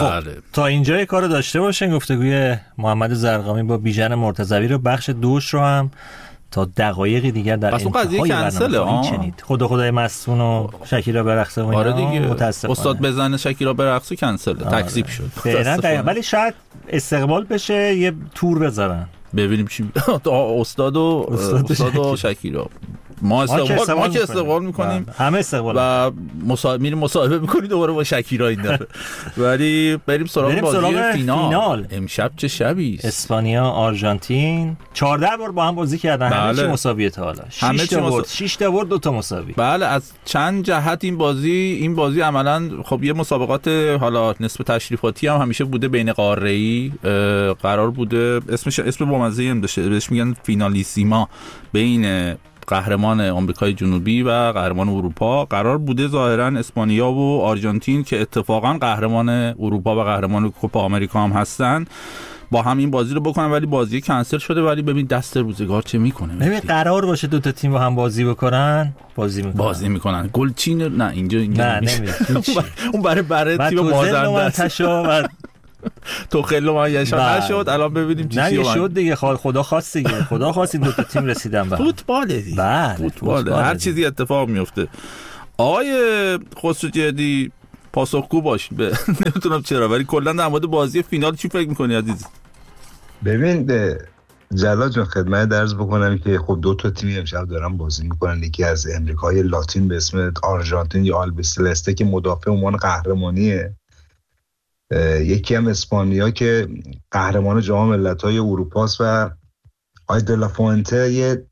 بله. تا اینجای کارو داشته باشین. گفتگوی محمد زرقامی با بیژن مرتضوی رو بخش دوش رو هم تا دقایقی دیگر در انتهای برنامه خواهید شنید. خدای مستون و شکیرا برقصه و اینا. آره دیگه، متاسفانه استاد بزنه شکیرا برقصه کنسل تکذیب شد فعلا. ولی شاید استقبال بشه یه تور بذارن ببینیم چی استاد و شکیرا. ما که استقبال میکنیم، همه استقبال و میریم مصاحبه میکنیم دوباره با شکیرا این دفعه. ولی بریم سراغ بازی فینال. امشب چه شبی است؟ اسپانیا آرژانتین 14 بار با هم بازی کردن. بله. همه چی مساویه تا حالا. 6 تا برد 2 تا مساوی. بله، از چند جهت این بازی عملاً خب یه مسابقات حالا نصف تشریفاتی هم همیشه بوده، بین قاره‌ای قرار بوده. اسم بامزه‌ای هم داشته، بهش میگن فینالیسیما، بین قهرمان آمریکای جنوبی و قهرمان اروپا قرار بوده. ظاهرا اسپانیا و آرژانتین که اتفاقا قهرمان اروپا و قهرمان کوپا آمریکا هم هستن با هم این بازی رو بکنن، ولی بازی کنسل شده. ولی ببین دست روزگار چه میکنه. ببین قرار باشه دو تا تیم با هم بازی بکنن، بازی میکنن. گلچین نه اینجا نه نمیره. اون برای تیم مازنده است. تو خیلی معیشان نشد. الان ببینیم چی نه شد دیگه. خدا خواست دیگه. خدا خواست این دو تا تیم رسیدن به فوتباله دیگه. فوتباله. هر چیزی اتفاق میفته. آقای خسروجردی پاسخگو باش. نمیتونم چرا، ولی کلا در مورد بازی فینال چی فکر می‌کنی عزیز؟ ببین جلال جان، خدمت عرض بکنم که خب دو تا تیم امشب دارن بازی میکنن. یکی از امریکای لاتین به اسم آرژانتین یا آلبیسلسته که مدافع عنوان قهرمانیه، یکی هم اسپانیا که قهرمان جام ملت‌های اروپاست. و آی دلافونته یه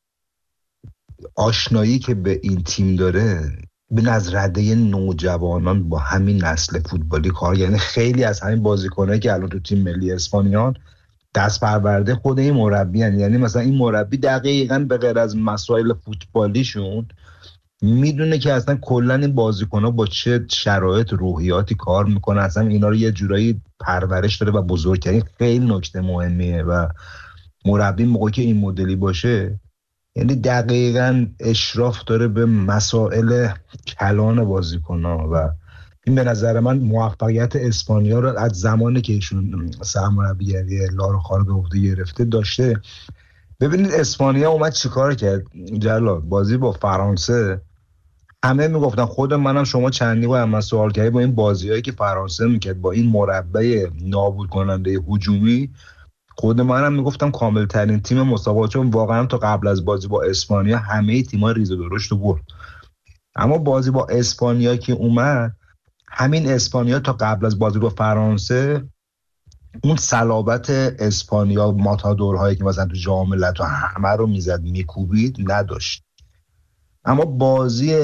آشنایی که به این تیم داره به از رده نوجوانان با همین نسل فوتبالی کار، یعنی خیلی از همین بازیکنایی که الان تو تیم ملی اسپانیا دست پرورده خود این مربی هن. یعنی مثلا این مربی دقیقاً به غیر از مسائل فوتبالیشون میدونه که اصلا کلا این بازیکن‌ها با چه شرایط روحیاتی کار میکنن، اصلا اینا رو یه جورایی پرورش داره و بزرگترین خیلی نکته مهمیه. و مربی موقعی که این مدلی باشه یعنی دقیقاً اشراف داره به مسائل کلان بازیکن‌ها. و این به نظر من موفقیت اسپانیا رو از زمانی که ایشون سرمربیگری لاروخا به عهده گرفته داشته. ببینید اسپانیا اومد چیکار کرد جلال؟ بازی با فرانسه همه میگفتن، خود منم، شما چندی با من سوال کردی، با این بازیایی که فرانسه میکرد با این مربع نابود کننده هجومی، خود منم میگفتم کامل ترین تیم مسابقه، چون واقعا تا قبل از بازی با اسپانیا همه تیم‌ها ریز و درشت رو برد. اما بازی با اسپانیا که اومد، همین اسپانیا تا قبل از بازی با فرانسه اون صلابت اسپانیا ماتادورهایی که مثلا تو جام ملت‌ها همه رو میزد میکوبید نداشت. اما بازی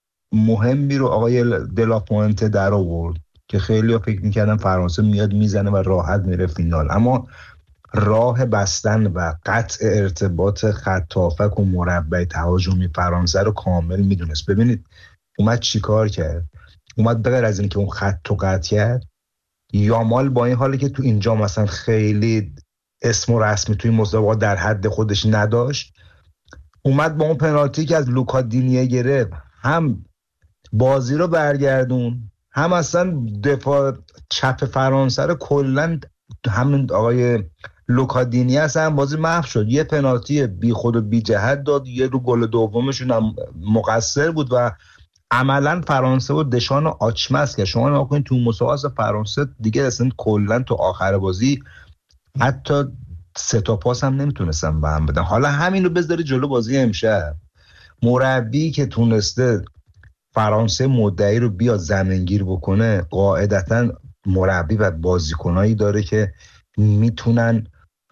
مهمی رو آقای دلاپوینته در آورد که خیلی ها فکر میکردن فرانسه میاد میزنه و راحت میره فینال، اما راه بستن و قطع ارتباط خط هافک و مربع تهاجمی فرانسه رو کامل میدونست. ببینید اومد چیکار کرد؟ اومد بغیر از این که اون خط رو قطع کرد، یامال با این حالی که تو اینجا مثلا خیلی اسم و رسمی توی مسابقات در حد خودش نداشت، اومد با اون پنالتی که از لوکا دینیه گرفت هم بازی رو برگردون، هم اصلا دفاع چپ فرانسه رو کلن همین آقای لوکا دینیه اصلا بازی محو شد. یه پنالتی بی خود و بی جهت داد، یه رو گل دومشون هم مقصر بود و عملا فرانسه و دشان آچمز که شما نگاه کنید تو مسابقات فرانسه دیگه اصلا کلا تو آخر بازی حتی 3 تا پاس هم نمیتونستن به هم بدن. حالا همین رو بذاری جلو بازی امشب، مربی که تونسته فرانسه مدعی رو بیا زمینگیر بکنه، قاعدتا مربی و بازیکنایی داره که میتونن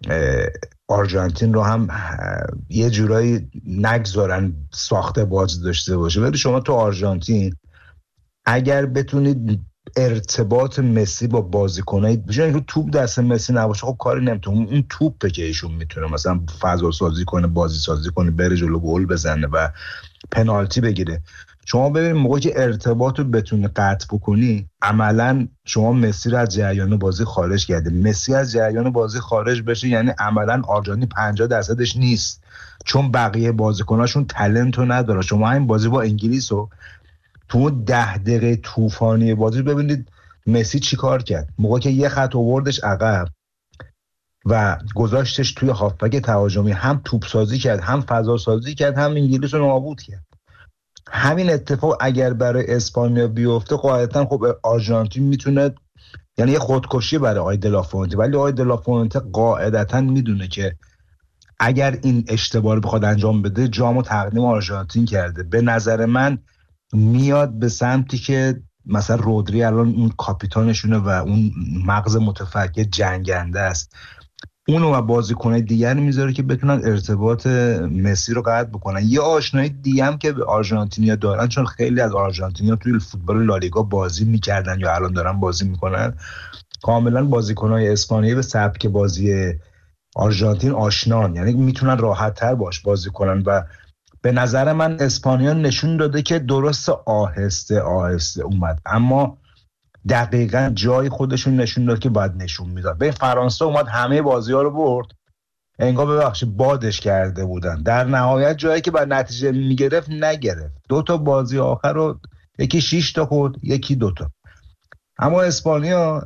آرژانتین رو هم یه جورایی نگذارن ساخته بازی داشته باشه. ولی شما تو آرژانتین اگر بتونید ارتباط مسی با بازیکنای بجای رو توپ دست مسی نباشه، خب کاری نمیتونه. اون توپه که ایشون میتونه مثلا فضا سازی کنه، بازی سازی کنه، بره جلو گل بزنه و پنالتی بگیره. شما ببینید موقعی که ارتباط رو بتونی قطع بکنی، عملا شما مسی رو از جریان بازی خارج کرده. مسی از جریان بازی خارج بشه یعنی عملا آرژانتین 50% نیست، چون بقیه بازیکناشون تالنت رو نداره. شما همین بازی با انگلیس رو تو 10 دقیقه طوفانی بازی ببینید مسی چی کار کرد؟ موقع که یه خط آوردش عقب و گذاشتش توی هافبک تهاجمی، هم توپ سازی کرد، هم فضا سازی کرد، هم انگلیس رو نابود کرد. همین اتفاق اگر برای اسپانیا بیفته قاعدتا خب آرژانتین میتونه، یعنی یه خودکشی برای آقای دلافونته، ولی آقای دلافونته قاعدتا میدونه که اگر این اشتباه رو بخواد انجام بده جامو تقدیم آرژانتین کرده. به نظر من میاد به سمتی که مثلا رودری الان اون کاپیتانشونه و اون مغز متفکر جنگنده است، اونو و بازیکنای دیگر میذاره که بتونن ارتباط مسی رو قطع بکنن. یه آشنایی دیگه هم که به آرژانتینیا دارن، چون خیلی از آرژانتینیا توی فوتبال لالیگا بازی میکردن یا الان دارن بازی میکنن، کاملا بازیکنای اسپانیایی به سبک بازی آرژانتین آشنان، یعنی میتونن راحت تر باش بازی کنن. و به نظر من اسپانیا نشون داده که درست آهسته اومد، اما دقیقاً جای خودشون نشون داد که باید نشون میداد. به فرانسه اومد همه بازی‌ها رو برد، انگار ببخشید بادش کرده بودن، در نهایت جایی که بعد نتیجه میگرفت نگرفت. 2 تا بازی آخر رو یکی 6 تا خورد، یکی 2 تا. اما اسپانیا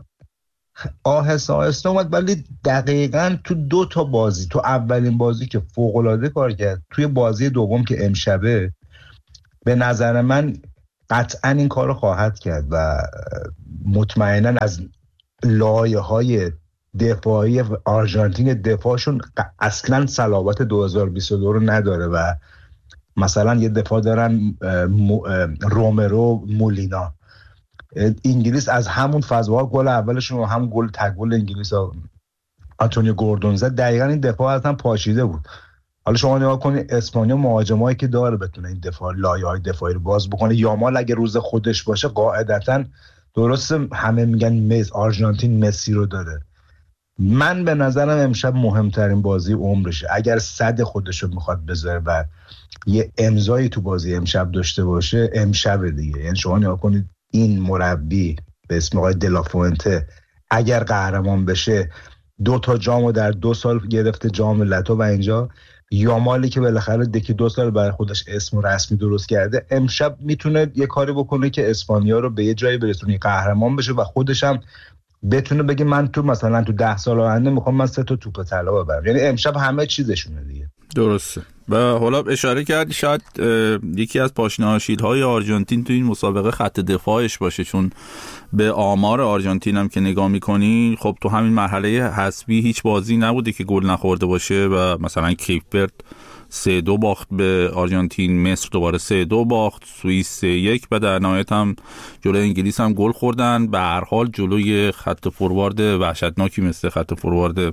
آهسته اومد، ولی دقیقاً تو 2 تا بازی، تو اولین بازی که فوق‌العاده کار کرد، توی بازی دوم که امشبه، به نظر من قطعاً این کار رو خواهد کرد و مطمئناً از لایه‌های دفاعی آرژانتین دفاعشون اصلاً صلابت 2022 رو نداره و مثلا یه دفاع دارن رومرو مولینا. انگلیس از همون فضاها گل اولشون و هم گل تگل انگلیس آنتونیو گوردون زد، دقیقاً این دفاع اصلا پاشیده بود. حالا شما نگاه کنید اسپانیا مهاجمایی که داره بتونه این دفاع لایه‌های دفاعی رو باز بکنه. یامال اگه روز خودش باشه قاعدتاً درسته همه میگن آرژانتین مسی رو داره. من به نظرم امشب مهمترین بازی عمرشه. اگر صد خودش رو میخواد بذاره و یه امضایی تو بازی امشب داشته باشه، امشب دیگه. یعنی شما نگاه کنید این مربی به اسم آقای دلافونته اگر قهرمان بشه 2 تا جامو در 2 سال گرفته، جام لاتو، و اینجا یامالی که بالاخره دکی 2 سال برای خودش اسم رسمی درست کرده، امشب میتونه یه کاری بکنه که اسپانیا رو به یه جایی برسونه قهرمان بشه و خودش هم بتونه بگه من تو مثلا تو 10 سال آینده میخوام من 3 تا توپ طلا ببرم. یعنی امشب همه چیزشونه دیگه. درسته. و حالا اشاره کردی شاید یکی از پاشنه‌های آرژانتین تو این مسابقه خط دفاعش باشه، چون به آمار آرژانتین هم که نگاه می‌کنی خب تو همین مرحله حذفی هیچ بازی نبوده که گل نخورده باشه و مثلا کیپ ورد 3-2 باخت به آرژانتین، مصر دوباره 3-2 باخت، سوئیس 3-1 و در نهایت هم جلوی انگلیس هم گل خوردن. به هر حال جلوی خط فوروارد وحشتناکی مثل خط فوروارد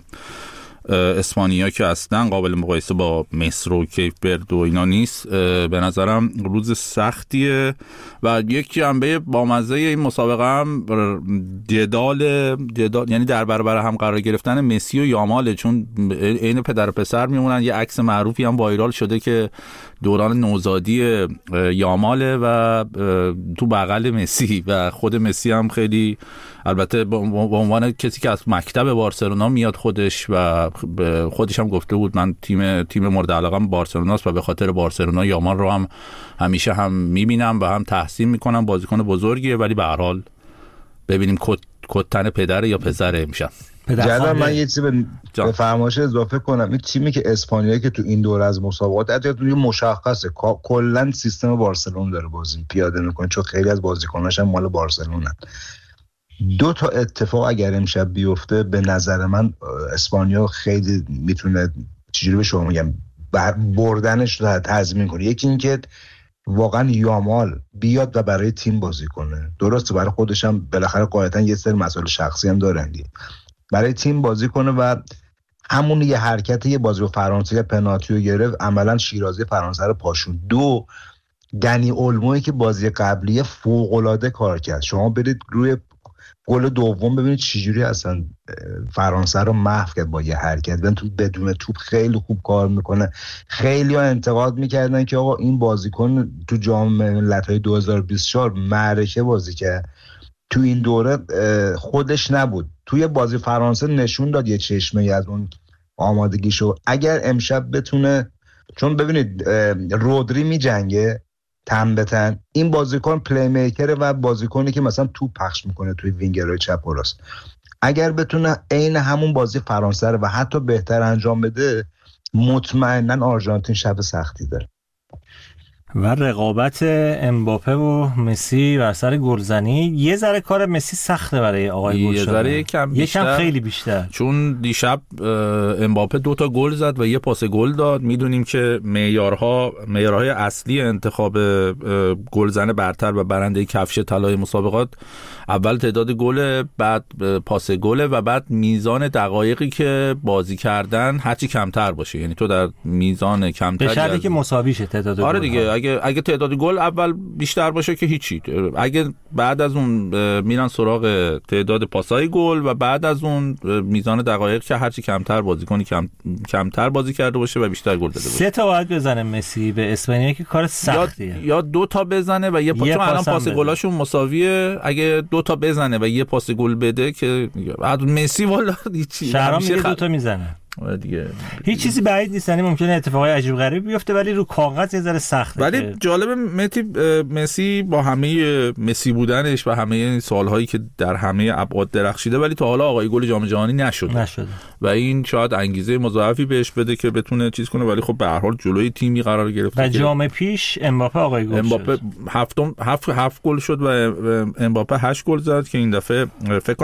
اسپانیا که اصلا قابل مقایسه با مصر و کیپ ورد و اینا نیست، به نظرم روز سختیه. و یک جنبه بامزه این مسابقه هم جدال یعنی در برابر هم قرار گرفتن مسی و یاماله، چون عین پدر و پسر میمونن. یه عکس معروفی هم وایرال شده که دوران نوزادی یاماله و تو بغل مسی و خود مسی هم خیلی، البته به عنوان کسی که از مکتب بارسلونا میاد خودش و خودش هم گفته بود من تیم مورد علاقه‌ام بارسلوناست و به خاطر بارسلونا یامال رو هم همیشه هم میبینم و هم تحسین میکنم، بازیکن بزرگیه، ولی به هر حال ببینیم کتن پدر یا پسر امشب. جدا من یه چیزی به فرمایش اضافه کنم. این تیمی که اسپانیا که تو این دوره از مسابقات حتی مشخصه کلا سیستم بارسلون داره بازی پیاده میکنه، چون خیلی از بازیکناش هم مال بارسلونن. 2 تا اتفاق اگر امشب بیفته به نظر من اسپانیا خیلی میتونه چجوری به شما میگم بردنش رو تضمین کنه. یکی این که واقعا یامال بیاد و برای تیم بازی کنه، درسته برای خودش هم بالاخره قاعدتا یه سری مسائل شخصی هم دارن دیگه، برای تیم بازی کنه و همون یه حرکت یه بازی با فرانسه پنالتی رو گرفت، عملا شیرازی فرانسه رو پاشون. 2 دنی اولمویی که بازی قبلی فوق‌العاده کار کرد. شما برید روی گل دوم ببینید چجوری اصلا فرانسه رو محو کرد با یه حرکت. بدون توپ خیلی خوب کار میکنه. خیلی ها انتقاد میکردن که آقا این بازیکن تو جام ملت‌های 2024 معرکه بازی کرد، تو این دوره خودش نبود. توی بازی فرانسه نشون داد یه چشمه از اون آمادگیشو. اگر امشب بتونه، چون ببینید رودری میجنگه تن به تن. این بازیکن پلی میکره و بازیکنی که مثلا توپ پخش میکنه توی وینگرهای چپ و راست. اگر بتونه عین همون بازی فرانسه رو و حتی بهتر انجام بده، مطمئنا آرژانتین شب سختی داره. و رقابت امباپه و مسی بر سر گلزنی یه ذره کار مسی سخته برای آقای گل شدن، یکم خیلی بیشتر، چون دیشب امباپه 2 تا گل زد و 1 پاس گل داد. میدونیم که معیارهای اصلی انتخاب گلزن برتر و برنده کفش طلای مسابقات اول تعداد گل، بعد پاس گل و بعد میزان دقایقی که بازی کردن هرچی کمتر باشه. یعنی تو در میزان کمتر به شرطی که مساوی شه تعداد گل. آره دیگه، اگه تعداد گل اول بیشتر باشه که هیچی. اگه بعد از اون میرن سراغ تعداد پاسای گل و بعد از اون میزان دقایق که هرچی کمتر بازیکنی کمتر بازی کرده باشه و بیشتر گل داده باشه. 3 تا باید بزنه مسی به اسپانیا که کار سختیه، یا 2 تا بزنه و یه چون الان پاس گلاشون مساویه. اگه 2 تا بزنه و 1 پاس گل بده که بعد مسی والا هیچی شهرام 2 تا میزنه دیگه. هیچ چیزی بعید نیست، یعنی ممکنه اتفاقای عجیب غریبی بیفته ولی رو کاغذ یه ذره سخته. ولی جالب مسی با همه مسی بودنش و همه سالهایی که در همه ابعاد درخشیده، ولی تا حالا آقای گل جام جهانی نشده و این شاید انگیزه مضاعفی بهش بده که بتونه چیز کنه. ولی خب به هر حال جلوی تیمی قرار گرفت و جام پیش امباپه آقای گل شد. امباپه 7 گل شد و امباپه 8 گل زد که این دفعه فکر